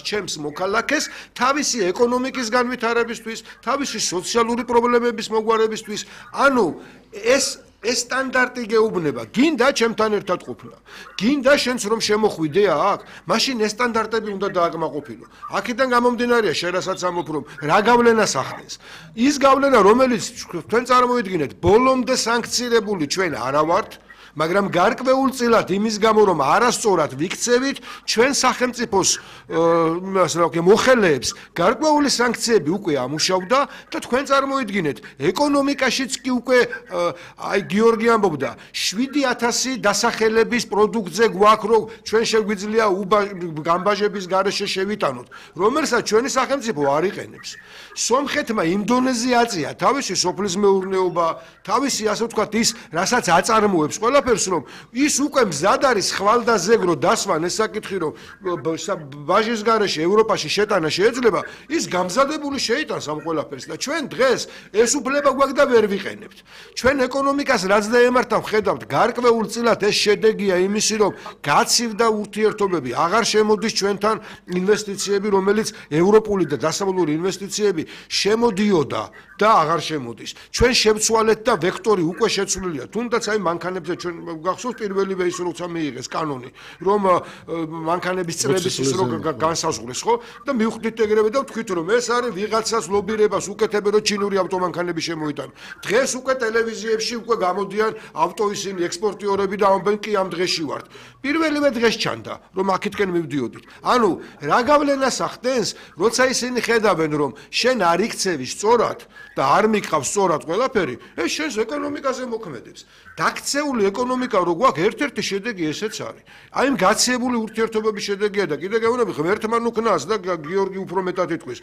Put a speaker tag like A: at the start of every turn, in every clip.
A: ჩემს მოქალაქეს თავისი ეკონომიკის განვითარებისთვის, თავისი სოციალური პრობლემების მოგვარებისთვის. ანუ ეს სტანდარტი გეუბნება, გინდა ჩემთან ერთად ყოფნა. გინდა შენც რომ შემოხვიდე აქ, მაშინ ეს სტანდარტები უნდა დააკმაყოფილო. აქედან გამომდინარეა შენ რასაც ამბობ რომ რა გავლენას ახდენს. ის გავლენა რომელიც თქვენ წარმოიდგინეთ, ბოლომდე სანქცირებული ჩვენ არა ვართ, მაგრამ გარკვეულწილად იმის გამო რომ არასწორად ვიქცევით, ჩვენ სახელმწიფოს მოხელეებს გარკვეული სანქციები უკვე ამუშავდა და თქვენ წარმოიდგინეთ, ეკონომიკაშიც კი უკვე აი გიორგი ამბობდა 7000 დასახელების პროდუქტზე გვაქვს რომ ჩვენ შეგვიძლია გამბაჟების გარეშე შევიტანოთ, რომელსაც ჩვენი სახელმწიფო არ იყენებს. სომხეთმა იმდონეზე აწია თავისი სოფლის მეურნეობა, თავისი ასე ვთქვათ ის, რასაც აწარმოებს ყველაფერს რომ ის უკვე მზად არის ხვალდაზეგრო დასვან ეს საკითხი რომ ბაჟის გარეშე ევროპაში შეტანა შეიძლება ის გამზადებული შეიტანს ამ ყველაფერს და ჩვენ დღეს ეს უფლება გვაქვს და ვერ ვიყენებთ. ჩვენ ეკონომიკას რაც დაემართა ვხედავთ გარკვეულწილად ეს შედეგია იმისი რომ გაცივდა ურთიერთობები, აღარ შემოდის ჩვენთან ინვესტიციები რომელიც ევროპული და დასავლური ინვესტიციები შემოდიოდა და აღარ შემოდის. ჩვენ შევცვალეთ და ვექტორი უკვე შეცვლილია. თუნდაც აი მანქანებზე ჩვენ გახსოვს პირველივე ის როცა მიიღეს კანონი, რომ მანქანების წლების ის რო განსაზღვრეს, ხო? და მივხვდით ეგრევე და ვთქვით რომ ეს არის ვიღაცას ლობირებას უკეთებენ რომ ჩინური ავტომანქანები შემოიტანო. დღეს უკვე ტელევიზიებში უკვე გამოდიან ავტო ისინი ექსპორტიორები და ამბენ კი ამ დღეში ვართ. პირველივე დღეს ჩანდა რომ აქეთკენ მივდიოდით. ანუ რა გავლენას ახდენს, როცა ისინი ხედავენ რომ შენ არ იქცევი სწორად და არ მიყავს სწორად ყველაფერი, ეს შენს ეკონომიკაზე მოქმედებს. დაქცეული ეკონომიკა რო გვაქვს, ერთ-ერთი შედეგი ესეც არის. აი იმ გაცილებული ურთიერთობების შედეგია და კიდე გეუბნები ღმერთთან უკნას და გიორგი უფრო მეტად იტყვის.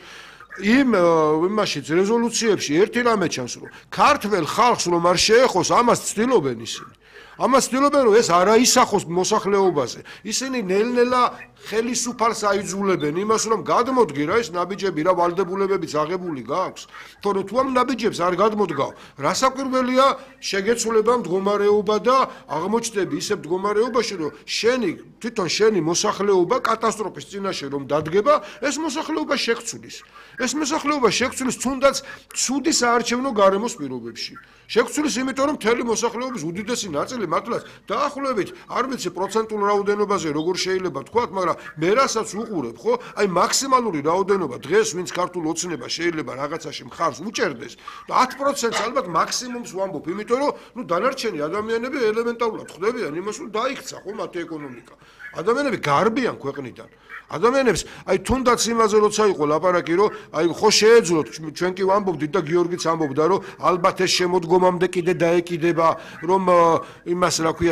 A: იმაშიც რეზოლუციებში ერთი რამე ჩანს რომ ქართველ ხალხს რომ არ შეეხოს, ამას ცდილობენ ისინი. ამას ცდილობენ რომ ეს არ აისახოს მოსახლეობაზე. ისინი ნელ-ნელა ხელისუფალს აიძულებენ იმას რომ გადმოდგე რა ეს ნაბიჯები რა ვალდებულებებიც აღებული გაქვს. თორე თუ ამ ნაბიჯებს არ გადმოდგავ, რასაკვირველია შეგეცვლება მდგომარეობა და აღმოჩნდები ისე მდგომარეობაში რომ თვითონ შენი მოსახლეობა კატასტროფის წინაშე რომ დადგება, ეს მოსახლეობა შექცვლის. ეს მოსახლეობა შექცვლის თუნდაც ცუდი საარჩევნო გარემოს პირობებში. შექცვლის იმიტომ რომ მთელი მოსახლეობის უდიდესი ნაწილი მართლაც დაახლოებით არ ვიცი პროცენტულ რაოდენობაზე როგორ შეიძლება თქვათ, მაგრამ მე რასაც უყურებ, ხო? აი მაქსიმალური რაოდენობა დღეს ვინც ქართულ ოცნება შეიძლება რაღაცაში მხარს უჭერდეს და 10%-ს ალბათ მაქსიმუმს ვამბობ, იმიტომ რომ დანარჩენი ადამიანები ელემენტარულად ხვდებიან იმას, რომ დაიქცა ხო მათი ეკონომიკა. ადამიანები გარბიან ქვეყნიდან. ადამიანებს აი თუნდაც იმაზე როცა იყო ლაპარაკი რომ აი ხო შეეძლოთ ჩვენ კი ვამბობდით და გიორგიც ამბობდა რომ ალბათ ეს შემოდგომამდე კიდე დაეკიდება რომ იმას რა ქვია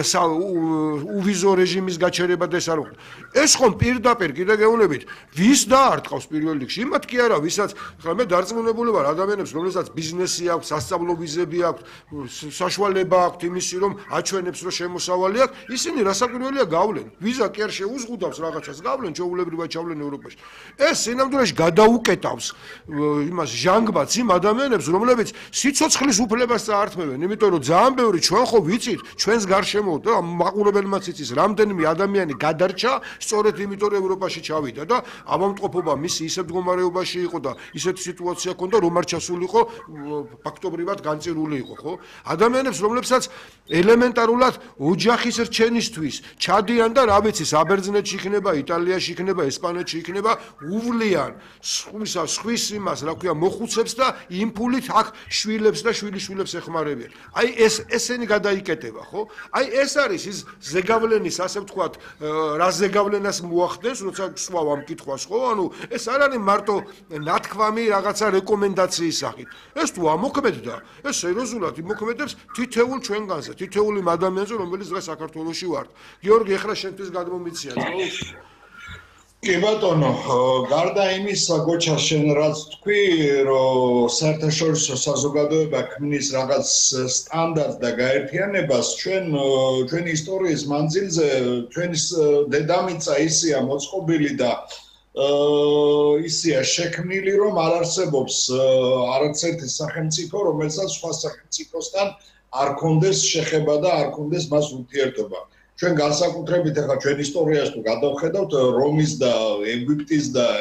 A: უვიზო რეჟიმის გაჩერება და ეს არ ვხდა. ეს ხომ პირდაპირ კიდე გეუბნებით ვის დაარტყავს პირველ რიგში? იმათ კი არა ვისაც ხა მე დარწმუნებული ვარ ადამიანებს რომელსაც ბიზნესი აქვს, სასწავლო ვიზები აქვს, საშუალება აქვს იმისი რომ აჩვენებს რომ შემოსავალი აქვს, ისინი რასაკვირველია გავლენ. ვიზა კი არ შეუზღუდავს რაღაცას გავლენ ჩაულებრივად ჩავლენ ევროპაში. ეს სინამდვილეში გადაუკეტავს იმას ჟანგბადს იმ ადამიანებს რომლებიც სიცოცხლის უფლებას წაართმევენ, იმიტომ რომ ძალიან ბევრი ჩვენ ხო ვიცით ჩვენს გარშემო და მაყურებელმაც იცის რამდენიმე ადამიანი გადარჩა სწორედ იმიტომ რომ ევროპაში ჩავიდა და ავადმყოფობა მისი ისე მდგომარეობაში იყო და ისეთი სიტუაცია ჰქონდა რომ არ ჩასულიყო ფაქტობრივად განწირული იყო, ხო? ადამიანებს რომლებსაც ელემენტარულად ოჯახის რჩენისთვის ჩადიან და რა ვიცი საბერძნეთში იქნება, იტალიაში იქნება, ესპანეთში იქნება, უვლიან სხვის იმას, რა ქვია, მოხუცებს და იმ ფულით აქ შვილებს და შვილიშვილებს ეხმარებიან. აი ესენი გადაიკეტება, ხო? აი ეს არის ის ზეგავლენის, ასე ვთქვათ, რა ზეგავლენას მოახდენს, როცა სვავ ამ კითხვას, ხო? ანუ ეს არ არის მარტო ნათქვამი რაღაცა რეკომენდაციის სახით. ეს თუ ამოქმედდა, ეს სერიოზულად იმოქმედებს თითოეულ ჩვენგანზე, თითოეულ იმ ადამიანზე, რომელიც დღეს საქართველოში ვართ. გიორგი, ეხლა შენთვის გადმომიცია, ხო?
B: კი ბატონო, გარდა იმისა, გოჩა შენ რაც თქვი, რომ საერთაშორისო საზოგადოება ქმნის რაღაც სტანდარტს და გაერთიანებას, ჩვენი ისტორიის მანძილზე ჩვენი დედამიწა ისეა მოწყობილი და ისეა შექმნილი, რომ არ არსებობს არც ერთი სახელმწიფო, რომელსაც სხვა სახელმწიფოსთან არ კონდეს შეხება და არ კონდეს მას ურთიერთობა. ჩვენ განსაკუთრებით ახლა ჩვენ ისტორიას თუ გადავხედავთ რომის და ეგვიპტის და